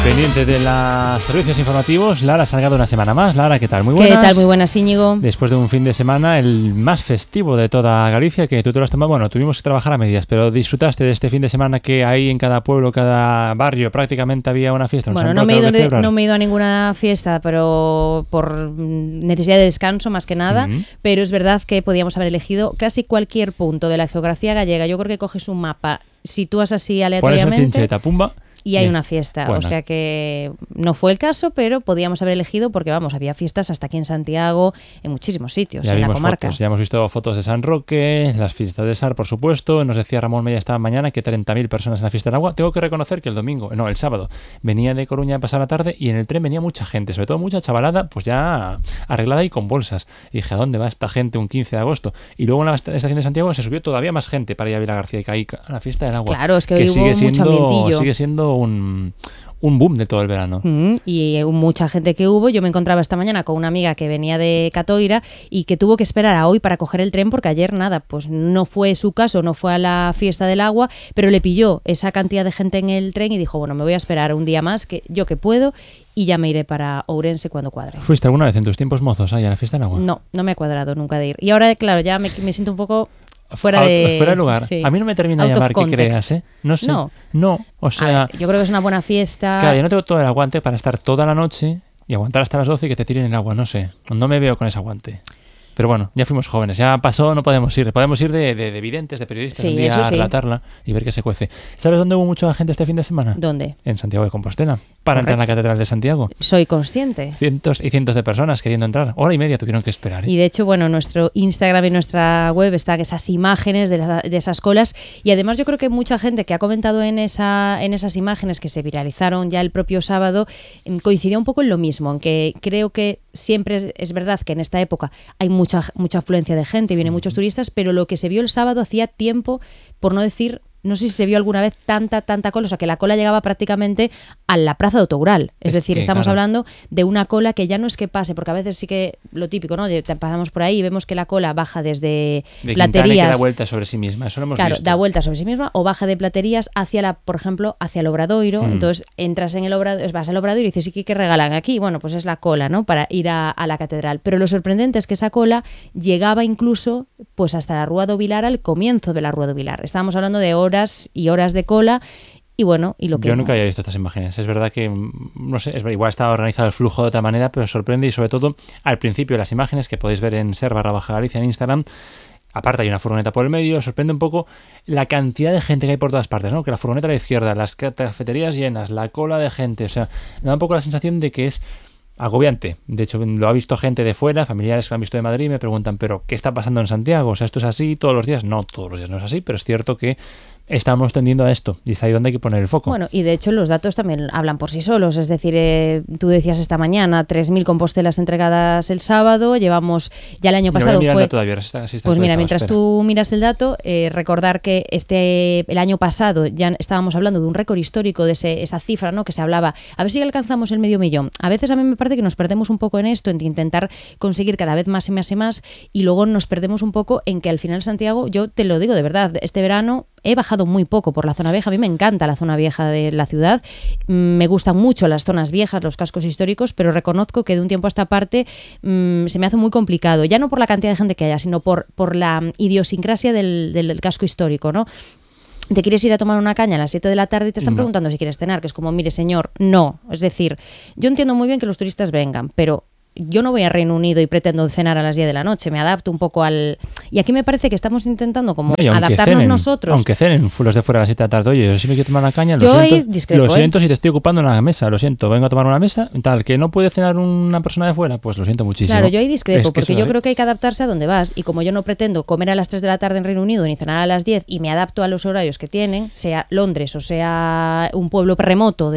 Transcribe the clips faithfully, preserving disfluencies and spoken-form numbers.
Pendiente de los servicios informativos, Lara Salgado una semana más. Lara, ¿qué tal? Muy buenas. ¿Qué tal? Muy buenas, Íñigo. Después de un fin de semana, el más festivo de toda Galicia, que tú te lo has tomado, bueno, tuvimos que trabajar a medias, pero disfrutaste de este fin de semana que ahí en cada pueblo, cada barrio, prácticamente había una fiesta. Bueno, no me, he ido, de, no me he ido a ninguna fiesta, pero por necesidad de descanso más que nada, uh-huh. Pero es verdad que podíamos haber elegido casi cualquier punto de la geografía gallega. Yo creo que coges un mapa, sitúas así aleatoriamente... Pones una chincheta, pumba... Y hay Bien. una fiesta, bueno. O sea que no fue el caso, pero podíamos haber elegido porque, vamos, había fiestas hasta aquí en Santiago, en muchísimos sitios, ya en la comarca. Fotos, ya hemos visto fotos de San Roque, las fiestas de Sar, por supuesto. Nos decía Ramón Mella esta mañana que treinta mil personas en la fiesta del agua. Tengo que reconocer que el domingo, no, el sábado, venía de Coruña a pasar la tarde y en el tren venía mucha gente, sobre todo mucha chavalada, pues ya arreglada y con bolsas. Y dije, ¿a dónde va esta gente un quince de agosto? Y luego en la estación de Santiago se subió todavía más gente para ir a Vila García y caí a la fiesta del agua. Claro, es que, que hoy sigue hubo siendo, mucho ambientillo. Sigue siendo un... un boom de todo el verano. Mm, y mucha gente que hubo. Yo me encontraba esta mañana con una amiga que venía de Catoira y que tuvo que esperar a hoy para coger el tren porque ayer nada, pues no fue su caso, no fue a la fiesta del agua, pero le pilló esa cantidad de gente en el tren y dijo, bueno, me voy a esperar un día más, que yo que puedo, y ya me iré para Ourense cuando cuadre. ¿Fuiste alguna vez en tus tiempos mozos ahí a la fiesta del agua? No, no me ha cuadrado nunca de ir. Y ahora, claro, ya me, me siento un poco... Fuera de, fuera de lugar. Sí. A mí no me termina de llamar que creas, ¿eh? No sé. No. No, o sea... Ver, yo creo que es una buena fiesta. Claro, yo no tengo todo el aguante para estar toda la noche y aguantar hasta las doce y que te tiren el agua, no sé. No me veo con ese aguante. Pero bueno, ya fuimos jóvenes, ya pasó, no podemos ir. Podemos ir de, de, de videntes, de periodistas, sí, un día eso sí. a relatarla y ver qué se cuece. ¿Sabes dónde hubo mucha gente este fin de semana? ¿Dónde? En Santiago de Compostela, para Correcto. entrar en la Catedral de Santiago. Soy consciente. Cientos y cientos de personas queriendo entrar. Hora y media tuvieron que esperar, ¿eh? Y de hecho, bueno, nuestro Instagram y nuestra web están esas imágenes de, la, de esas colas. Y además yo creo que mucha gente que ha comentado en, esa, en esas imágenes que se viralizaron ya el propio sábado, coincidió un poco en lo mismo, en que creo que siempre es, es verdad que en esta época hay mucha, mucha afluencia de gente, vienen muchos turistas, pero lo que se vio el sábado hacía tiempo, por no decir, no sé si se vio alguna vez tanta, tanta cola, o sea que la cola llegaba prácticamente a la plaza de Autogral, es, es decir, que, estamos claro. hablando de una cola que ya no es que pase, porque a veces sí que lo típico, ¿no? Pasamos por ahí y vemos que la cola baja desde de Platerías. Que da vuelta sobre sí misma, eso lo hemos claro, visto. da vuelta sobre sí misma, o baja de Platerías hacia la, por ejemplo, hacia el Obradoiro, hmm. entonces entras en el Obradoiro, vas al Obradoiro y dices, ¿y qué regalan aquí? Bueno, pues es la cola, ¿no? Para ir a, a la catedral, pero lo sorprendente es que esa cola llegaba incluso pues hasta la Rúa do Vilar, al comienzo de la Rúa do Vilar. Estábamos hablando de horas y horas de cola y bueno, y lo que yo nunca había visto estas imágenes. Es verdad que, no sé, es, igual estaba organizado el flujo de otra manera, pero sorprende y sobre todo al principio las imágenes que podéis ver en ser barra baja Galicia en Instagram. Aparte hay una furgoneta por el medio, sorprende un poco la cantidad de gente que hay por todas partes, ¿no? Que la furgoneta a la izquierda, las cafeterías llenas, la cola de gente, o sea, me da un poco la sensación de que es agobiante. De hecho, lo ha visto gente de fuera, familiares que lo han visto de Madrid, y me preguntan, ¿pero qué está pasando en Santiago? O sea, ¿esto es así todos los días? No, todos los días no es así, pero es cierto que estamos tendiendo a esto y es ahí donde hay que poner el foco. Bueno, y de hecho los datos también hablan por sí solos, es decir, eh, tú decías esta mañana tres mil compostelas entregadas el sábado, llevamos ya el año pasado no fue todavía, está, está pues mira, mientras espera. tú miras el dato, eh, recordar que este el año pasado ya estábamos hablando de un récord histórico de ese, esa cifra, ¿no? Que se hablaba, a ver si alcanzamos el medio millón. A veces a mí me parece que nos perdemos un poco en esto, en intentar conseguir cada vez más y más y más, y luego nos perdemos un poco en que al final Santiago, yo te lo digo de verdad, este verano he bajado muy poco por la zona vieja. A mí me encanta la zona vieja de la ciudad. Me gustan mucho las zonas viejas, los cascos históricos, pero reconozco que de un tiempo a esta parte mmm, se me hace muy complicado. Ya no por la cantidad de gente que haya, sino por, por la idiosincrasia del, del, del casco histórico, ¿no? Te quieres ir a tomar una caña a las siete de la tarde y te están no. preguntando si quieres cenar, que es como, mire señor, no. Es decir, yo entiendo muy bien que los turistas vengan, pero yo no voy a Reino Unido y pretendo cenar a las diez de la noche, me adapto un poco al... Y aquí me parece que estamos intentando como no, adaptarnos cenen, nosotros. Aunque cenen los de fuera a las siete de la tarde, oye, yo si me quiero tomar una caña, lo yo siento, discrepo, lo siento ¿eh? si te estoy ocupando en la mesa, lo siento, vengo a tomar una mesa, tal, que no puede cenar una persona de fuera, pues lo siento muchísimo. Claro, yo ahí discrepo, es que porque yo ¿eh? creo que hay que adaptarse a donde vas, y como yo no pretendo comer a las tres de la tarde en Reino Unido ni cenar a las diez y me adapto a los horarios que tienen, sea Londres o sea un pueblo remoto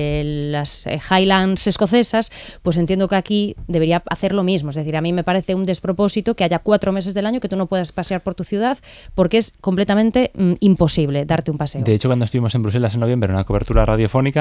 de las Highlands escocesas, pues entiendo que aquí debería hacer lo mismo. Es decir, a mí me parece un despropósito que haya cuatro meses del año que tú no puedas pasear por tu ciudad porque es completamente mm, imposible darte un paseo. De hecho, cuando estuvimos en Bruselas en noviembre en una cobertura radiofónica,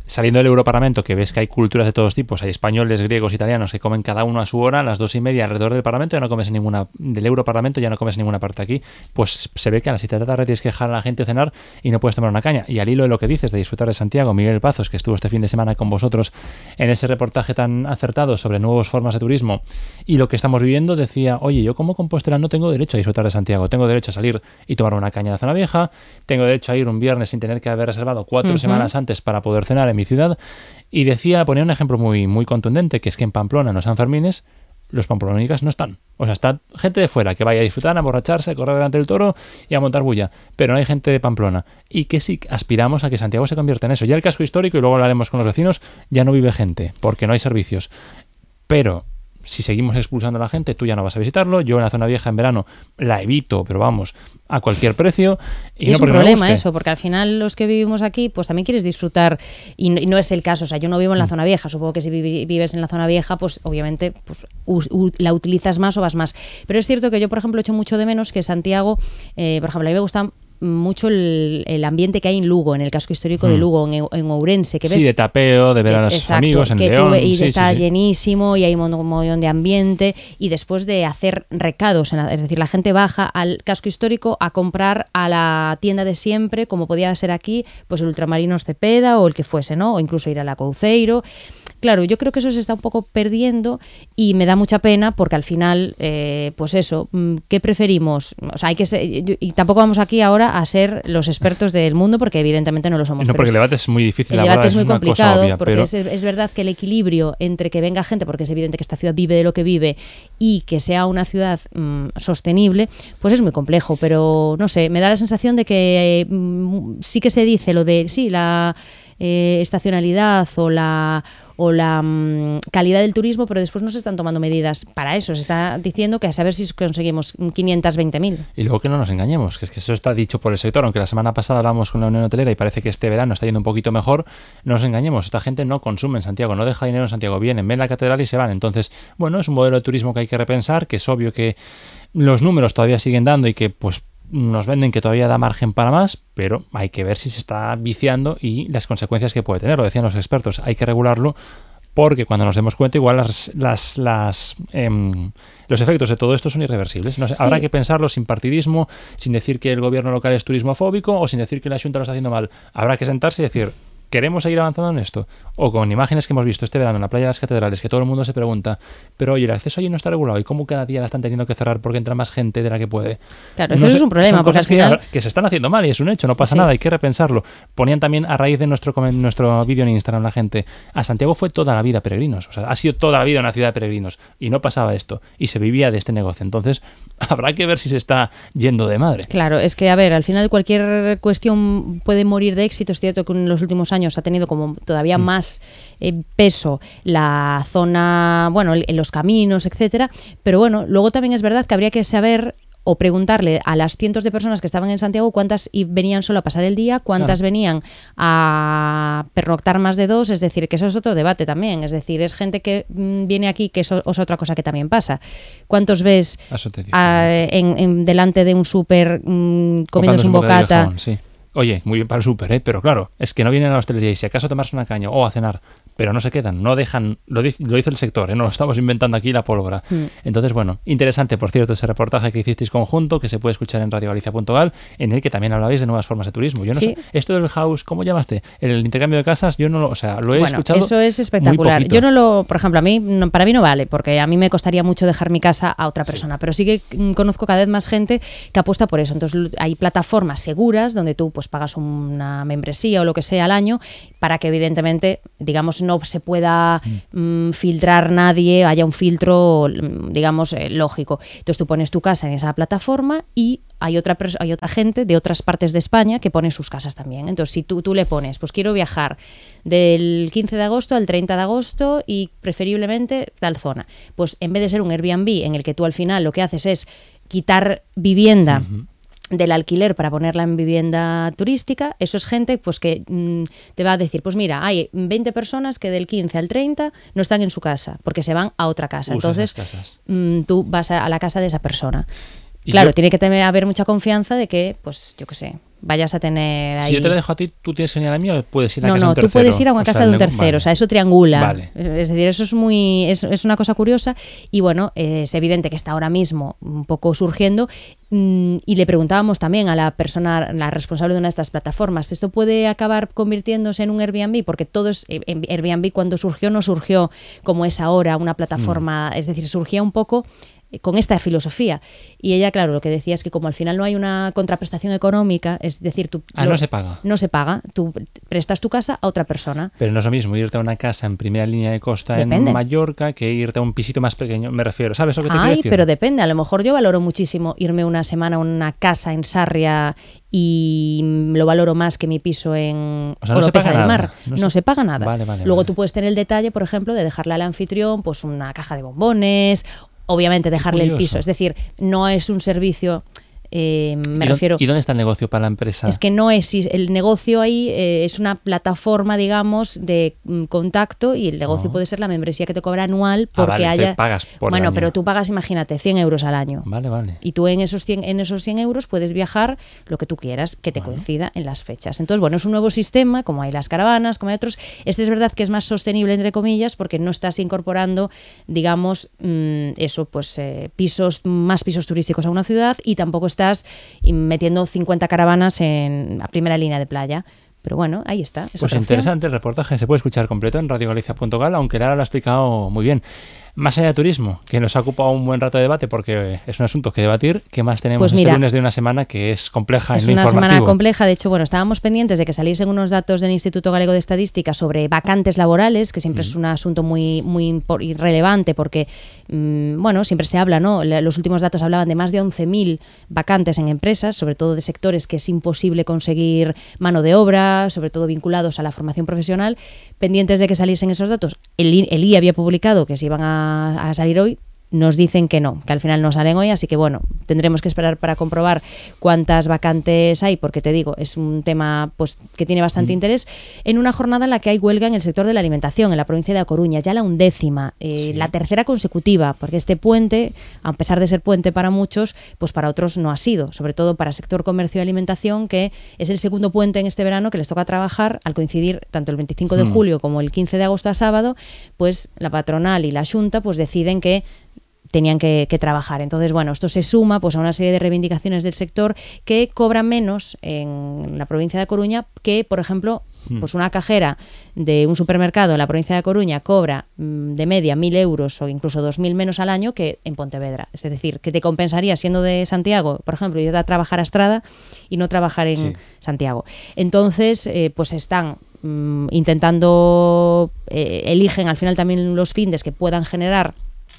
saliendo del Europarlamento, que ves que hay culturas de todos tipos, hay españoles, griegos, italianos, que comen cada uno a su hora, a las dos y media alrededor del Parlamento, ya no comes en ninguna, del Europarlamento ya no comes en ninguna parte aquí, pues se ve que a las siete de la tarde tienes que dejar a la gente cenar y no puedes tomar una caña. Y al hilo de lo que dices, de disfrutar de Santiago, Miguel Pazos, que estuvo este fin de semana con vosotros en ese reportaje tan acertado sobre nuevas formas de turismo y lo que estamos viviendo, decía, oye, yo como compostera no tengo derecho a disfrutar de Santiago, tengo derecho a salir y tomar una caña en la zona vieja, tengo derecho a ir un viernes sin tener que haber reservado cuatro uh-huh. semanas antes para poder cenar en mi ciudad. Y decía, ponía un ejemplo muy, muy contundente, que es que en Pamplona, en los Sanfermines, los pamplónicas no están. O sea, está gente de fuera que vaya a disfrutar, a emborracharse, a correr delante del toro y a montar bulla. Pero no hay gente de Pamplona. Y que sí aspiramos a que Santiago se convierta en eso. Ya el casco histórico, y luego hablaremos con los vecinos, ya no vive gente, porque no hay servicios. Pero si seguimos expulsando a la gente, tú ya no vas a visitarlo. Yo en la zona vieja en verano la evito, pero vamos, a cualquier precio. Y, y no es un problema eso, porque al final los que vivimos aquí, pues también quieres disfrutar, y no, y no es el caso. O sea, yo no vivo en la zona vieja. Supongo que si vi, vives en la zona vieja, pues obviamente pues, u, u, la utilizas más o vas más. Pero es cierto que yo, por ejemplo, echo mucho de menos que Santiago, eh, por ejemplo, a mí me gusta mucho el, el ambiente que hay en Lugo, en el casco histórico mm. de Lugo, en, en Ourense, que ves, sí, de tapeo, de ver a los exacto, amigos en que León, y sí, está sí, sí. llenísimo y hay un montón de ambiente, y después de hacer recados, en la, es decir, la gente baja al casco histórico a comprar a la tienda de siempre, como podía ser aquí, pues el Ultramarinos Cepeda o el que fuese, ¿no? O incluso ir a la Couceiro. Claro, yo creo que eso se está un poco perdiendo y me da mucha pena porque al final, eh, pues eso, ¿qué preferimos? O sea, hay que ser, y tampoco vamos aquí ahora a ser los expertos del mundo porque evidentemente no lo somos. No, porque el debate es muy difícil. El debate es muy complicado obvia, porque pero... es, es verdad que el equilibrio entre que venga gente, porque es evidente que esta ciudad vive de lo que vive, y que sea una ciudad mmm, sostenible, pues es muy complejo. Pero no sé, me da la sensación de que mmm, sí que se dice lo de, sí, la... Eh, estacionalidad o la o la um, calidad del turismo, pero después no se están tomando medidas para eso. Se está diciendo que a saber si conseguimos quinientos veinte mil. Y luego que no nos engañemos, que es que eso está dicho por el sector, aunque la semana pasada hablamos con la Unión Hotelera y parece que este verano está yendo un poquito mejor, no nos engañemos, esta gente no consume en Santiago, no deja dinero en Santiago, vienen, ven la catedral y se van. Entonces, bueno, es un modelo de turismo que hay que repensar, que es obvio que los números todavía siguen dando y que pues nos venden que todavía da margen para más, pero hay que ver si se está viciando y las consecuencias que puede tener. Lo decían los expertos, hay que regularlo porque cuando nos demos cuenta igual las, las, las eh, los efectos de todo esto son irreversibles. No sé, sí. Habrá que pensarlo sin partidismo, sin decir que el gobierno local es turismofóbico o sin decir que la Xunta lo está haciendo mal. Habrá que sentarse y decir, ¿queremos seguir avanzando en esto? O con imágenes que hemos visto este verano en la playa de las Catedrales, que todo el mundo se pregunta, pero oye, el acceso allí no está regulado, ¿y cómo cada día la están teniendo que cerrar porque entra más gente de la que puede? Claro, eso no sé, es un problema, porque al final... Que, que se están haciendo mal y es un hecho, no pasa sí. nada, hay que repensarlo. Ponían también a raíz de nuestro, nuestro vídeo en Instagram la gente, a Santiago fue toda la vida peregrinos, o sea, ha sido toda la vida una ciudad de peregrinos y no pasaba esto, y se vivía de este negocio. Entonces, habrá que ver si se está yendo de madre. Claro, es que, a ver, al final cualquier cuestión puede morir de éxito. Es cierto que en los últimos años ha tenido como todavía mm. más eh, peso la zona, bueno, en los caminos, etcétera, pero bueno, luego también es verdad que habría que saber o preguntarle a las cientos de personas que estaban en Santiago cuántas venían solo a pasar el día, cuántas claro. venían a pernoctar más de dos, es decir, que eso es otro debate también, es decir, es gente que mmm, viene aquí, que eso es otra cosa que también pasa. ¿Cuántos ves a, en, en, delante de un súper mmm, comiéndose un bocata? Jamón, sí. Oye, muy bien para el súper, ¿eh? Pero claro, es que no vienen a la hostelería y si acaso tomarse una caña o a cenar, pero no se quedan, no dejan, lo dice, lo dice el sector, ¿eh? No lo estamos inventando aquí la pólvora. Mm. Entonces, bueno, interesante, por cierto, ese reportaje que hicisteis conjunto, que se puede escuchar en radio galicia punto gal, en el que también hablabais de nuevas formas de turismo. Yo no ¿Sí? sé, esto del house, ¿cómo llamaste? El intercambio de casas, yo no lo, o sea, lo he bueno, escuchado. Eso es espectacular. Yo no lo, por ejemplo, a mí, no, para mí no vale, porque a mí me costaría mucho dejar mi casa a otra persona, sí. pero sí que conozco cada vez más gente que apuesta por eso. Entonces, hay plataformas seguras donde tú pues pagas una membresía o lo que sea al año para que evidentemente, digamos, no se pueda Mm, filtrar nadie, haya un filtro, digamos, eh, lógico. Entonces tú pones tu casa en esa plataforma y hay otra, hay otra gente de otras partes de España que pone sus casas también. Entonces si tú, tú le pones, pues quiero viajar del quince de agosto al treinta de agosto y preferiblemente tal zona, pues en vez de ser un Airbnb en el que tú al final lo que haces es quitar vivienda uh-huh. del alquiler para ponerla en vivienda turística, eso es gente pues que mmm, te va a decir, pues mira, hay veinte personas que del quince al treinta no están en su casa porque se van a otra casa. Usa entonces mmm, tú vas a, a la casa de esa persona. Y claro, yo... tiene que tener, haber mucha confianza de que, pues yo qué sé, vayas a tener ahí... Si yo te la dejo a ti, ¿tú tienes que ir a la mía o puedes ir a la no, casa no, de un tercero? No, tú puedes ir a una o casa sea, de un tercero, vale. O sea, eso triangula. Vale. Es decir, eso es muy es, es una cosa curiosa y bueno, eh, es evidente que está ahora mismo un poco surgiendo mmm, y le preguntábamos también a la persona, la responsable de una de estas plataformas, ¿esto puede acabar convirtiéndose en un Airbnb? Porque todo es, Airbnb cuando surgió no surgió como es ahora, una plataforma, mm. es decir, surgía un poco con esta filosofía. Y ella, claro, lo que decía es que como al final no hay una contraprestación económica, es decir, tú... Ah, lo, no se paga. No se paga. Tú prestas tu casa a otra persona. Pero no es lo mismo irte a una casa en primera línea de costa depende. En Mallorca que irte a un pisito más pequeño, me refiero. ¿Sabes lo que te Ay, quiero decir? Pero depende. A lo mejor yo valoro muchísimo irme una semana a una casa en Sarria y lo valoro más que mi piso en o sea, no Oropesa del Mar. No, no se... se paga nada. Vale, vale, Luego vale. tú puedes tener el detalle, por ejemplo, de dejarle al anfitrión pues una caja de bombones, obviamente dejarle el piso, es decir, no es un servicio, eh, me ¿Y refiero... ¿Y dónde está el negocio para la empresa? Es que no es, el negocio ahí eh, es una plataforma, digamos, de mm, contacto y el negocio oh. puede ser la membresía que te cobra anual porque ah, vale, haya... te pagas por bueno, el año. Pero tú pagas, imagínate, cien euros al año. Vale, vale. Y tú en esos cien, en esos cien euros puedes viajar lo que tú quieras, que te bueno. coincida en las fechas. Entonces, bueno, es un nuevo sistema, como hay las caravanas, como hay otros. Este es verdad que es más sostenible, entre comillas, porque no estás incorporando, digamos, mmm, eso, pues eh, pisos, más pisos turísticos a una ciudad y tampoco estás metiendo cincuenta caravanas en la primera línea de playa. Pero bueno, ahí está. Pues interesante el reportaje. Se puede escuchar completo en radio galicia punto gal, aunque Lara lo ha explicado muy bien. Más allá de turismo, que nos ha ocupado un buen rato de debate porque es un asunto que debatir, ¿qué más tenemos pues este mira, lunes de una semana que es compleja es en lo una informativo? Semana compleja, de hecho, bueno, estábamos pendientes de que saliesen unos datos del Instituto Galego de Estadística sobre vacantes laborales, que siempre mm. es un asunto muy, muy relevante porque, mmm, bueno, siempre se habla, ¿no? Los últimos datos hablaban de más de once mil vacantes en empresas, sobre todo de sectores que es imposible conseguir mano de obra, sobre todo vinculados a la formación profesional, pendientes de que saliesen esos datos. El, el I E había publicado que se iban a, a salir hoy, nos dicen que no, que al final no salen hoy, así que bueno, tendremos que esperar para comprobar cuántas vacantes hay, porque te digo, es un tema pues que tiene bastante mm. interés, en una jornada en la que hay huelga en el sector de la alimentación, en la provincia de A Coruña, ya la undécima, eh, sí. la tercera consecutiva, porque este puente, a pesar de ser puente para muchos, pues para otros no ha sido, sobre todo para el sector comercio y alimentación, que es el segundo puente en este verano que les toca trabajar, al coincidir tanto el veinticinco de julio como el quince de agosto a sábado, pues la patronal y la Xunta pues deciden que tenían que, que trabajar. Entonces, bueno, esto se suma pues a una serie de reivindicaciones del sector que cobran menos en la provincia de Coruña que, por ejemplo, mm. pues una cajera de un supermercado en la provincia de Coruña cobra mmm, de media mil euros o incluso dos mil menos al año que en Pontevedra. Es decir, que te compensaría siendo de Santiago, por ejemplo, ir a trabajar a Estrada y no trabajar en sí. Santiago. Entonces, eh, pues están mmm, intentando, eh, eligen al final también los findes que puedan generar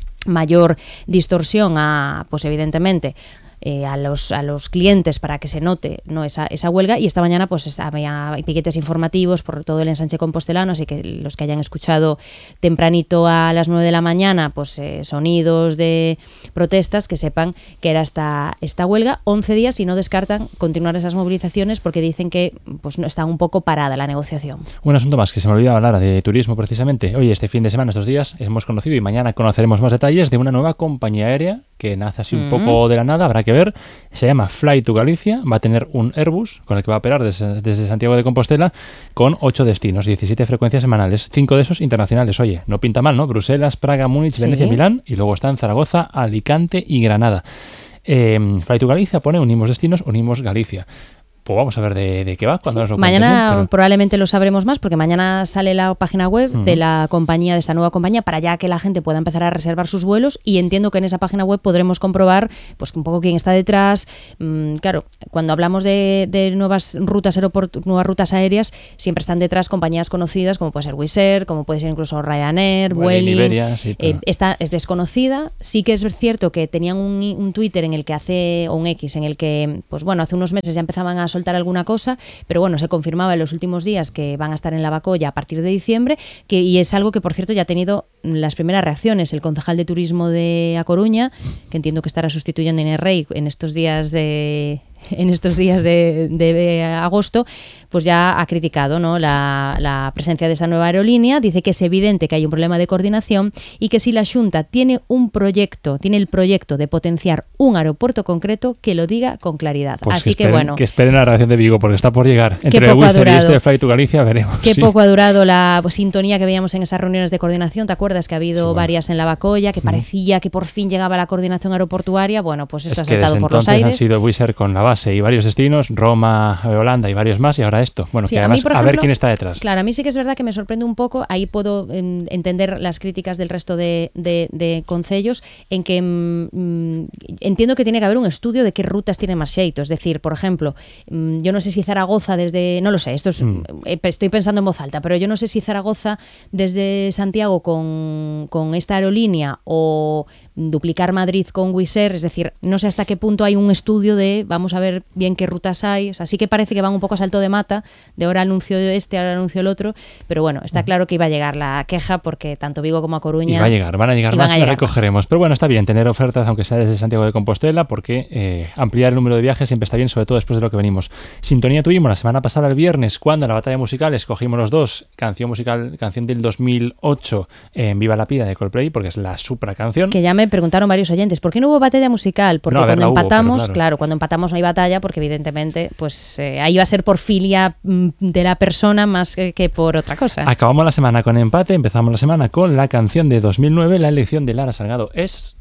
mayor distorsión a, pues evidentemente, eh, a los a los clientes para que se note no esa, esa huelga, y esta mañana pues había piquetes informativos por todo el ensanche compostelano, así que los que hayan escuchado tempranito a las nueve de la mañana pues eh, sonidos de protestas, que sepan que era esta, esta huelga, once días, y no descartan continuar esas movilizaciones porque dicen que pues no está un poco parada la negociación. Un asunto más que se me olvidaba hablar de turismo precisamente. Oye, este fin de semana, estos días, hemos conocido y mañana conoceremos más detalles de una nueva compañía aérea que nace así un mm. poco de la nada, habrá que ver. Se llama Fly to Galicia, va a tener un Airbus con el que va a operar desde, desde Santiago de Compostela con ocho destinos, diecisiete frecuencias semanales, cinco de esos internacionales. Oye, no pinta mal, ¿no? Bruselas, Praga, Múnich, sí. Venecia, Milán, y luego están Zaragoza, Alicante y Granada. Eh, Fly to Galicia pone unimos destinos, unimos Galicia. Pues vamos a ver de, de qué va cuando sí. nos lo cuentes, mañana ¿eh? Pero... probablemente lo sabremos más, porque mañana sale la página web uh-huh. de la compañía, de esta nueva compañía, para ya que la gente pueda empezar a reservar sus vuelos, y entiendo que en esa página web podremos comprobar pues un poco quién está detrás. Mm, claro, cuando hablamos de, de nuevas rutas aeroport- nuevas rutas aéreas, siempre están detrás compañías conocidas, como puede ser Wizz Air, como puede ser incluso Ryanair, Vueling. Iberia, sí, pero... eh, esta es desconocida. Sí que es cierto que tenían un, un Twitter en el que hace, o un X, en el que, pues bueno, hace unos meses ya empezaban a soltar alguna cosa, pero bueno, se confirmaba en los últimos días que van a estar en Lavacolla a partir de diciembre, que, y es algo que, por cierto, ya ha tenido las primeras reacciones. El concejal de turismo de A Coruña, que entiendo que estará sustituyendo a Inés Rey en estos días de en estos días de, de agosto, pues ya ha criticado, ¿no?, la, la presencia de esa nueva aerolínea. Dice que es evidente que hay un problema de coordinación y que si la Xunta tiene un proyecto, tiene el proyecto de potenciar un aeropuerto concreto, que lo diga con claridad. Pues Así que, que esperen, bueno. Que esperen la reacción de Vigo, porque está por llegar. Entre poco Wizz Air y durado, este de Fly to Galicia veremos. Qué sí. poco ha durado la pues, sintonía que veíamos en esas reuniones de coordinación. ¿Te acuerdas que ha habido sí, bueno. varias en la Bacolla, que parecía que por fin llegaba la coordinación aeroportuaria? Bueno, pues esto es ha que saltado desde por los aires. Han sido Wizz Air con la base y varios destinos, Roma, Holanda y varios más, y ahora esto. Bueno, sí, que además a, mí, por ejemplo, a ver quién está detrás. Claro, a mí sí que es verdad que me sorprende un poco, ahí puedo eh, entender las críticas del resto de, de, de concellos, en que mmm, entiendo que tiene que haber un estudio de qué rutas tiene más xeito. Es decir, por ejemplo, mmm, yo no sé si Zaragoza desde, no lo sé, esto es, mm. eh, estoy pensando en voz alta, pero yo no sé si Zaragoza desde Santiago con, con esta aerolínea o duplicar Madrid con Wizz Air, es decir, no sé hasta qué punto hay un estudio de vamos a ver bien qué rutas hay, o sea, sí que parece que van un poco a salto de mata, de ahora anuncio este, ahora anuncio el otro, pero bueno, está claro que iba a llegar la queja porque tanto Vigo como a Coruña... Y va a llegar, van a llegar más y la recogeremos, más. Pero bueno, está bien tener ofertas, aunque sea desde Santiago de Compostela, porque eh, ampliar el número de viajes siempre está bien, sobre todo después de lo que venimos. Sintonía tuvimos la semana pasada el viernes, cuando en la batalla musical escogimos los dos, canción musical, canción del dos mil ocho, en Viva la Pida de Coldplay, porque es la supra canción. Que ya me preguntaron varios oyentes, ¿por qué no hubo batalla musical? Porque no, cuando hubo, empatamos, claro. claro, cuando empatamos no hay batalla, porque evidentemente, pues eh, ahí va a ser por filia de la persona más que, que por otra cosa. Acabamos la semana con empate, empezamos la semana con la canción de dos mil nueve, la elección de Lara Salgado es...